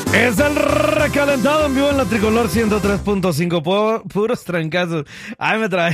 Es el recalentado en vivo en la Tricolor 103.5. Puros trancazos. Ay, me trae.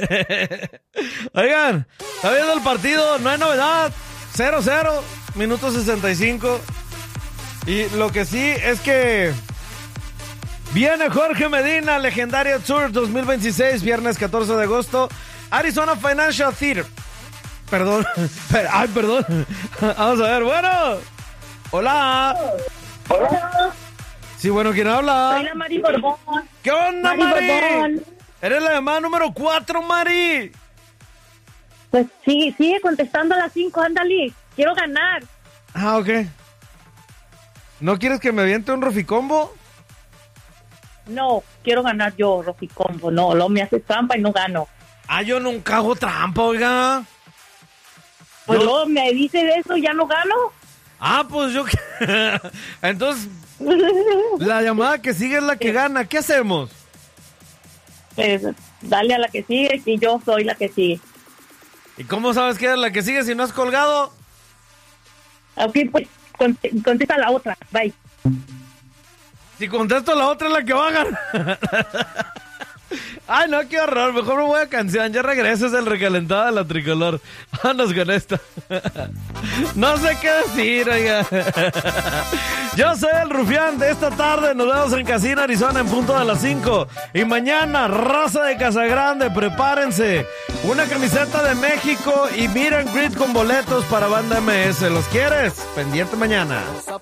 Oigan, está viendo el partido, no hay novedad. 0-0, minuto 65. Y lo que sí es que viene Jorge Medina, Legendario Tour 2026, viernes 14 de agosto, Arizona Financial Theater. Perdón. Perdón. Vamos a ver, bueno. Hola. Hola. Sí, bueno, ¿quién habla? Soy la Mari Borbón. ¿Qué onda, Mari? Borbón. Eres la llamada número 4, Mari. Pues sigue contestando a las 5, ándale. Quiero ganar. Ah, ok. ¿No quieres que me aviente un roficombo? No, quiero ganar yo, Roficombo. No, lo me haces trampa y no gano. Ah, yo nunca hago trampa, oiga. Pues luego me dices eso, ¿ya no gano? Ah, pues yo... Entonces, la llamada que sigue es la que gana. ¿Qué hacemos? Pues dale a la que sigue, que yo soy la que sigue. ¿Y cómo sabes que es la que sigue si no has colgado? Ok, pues contesta la otra, bye. Si contesto la otra es la que va a ganar. Ay, no, qué horror. Mejor me voy a canción. Ya regresas el recalentado de la Tricolor. Vámonos con esta. No sé qué decir, oiga. Yo soy el Rufián de esta tarde. Nos vemos en Casino Arizona en punto de las 5. Y mañana, raza de Casagrande, prepárense. Una camiseta de México y meet and greet con boletos para Banda MS. ¿Los quieres? Pendiente mañana.